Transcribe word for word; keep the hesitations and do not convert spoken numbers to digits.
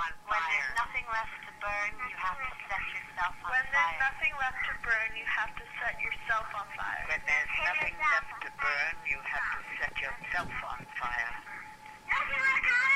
on fire. When there's nothing left to burn, you have to set yourself on When fire. there's nothing left to burn, you have to set yourself on fire. When there's nothing left to burn, you have to set yourself on fire. Nothing left to burn!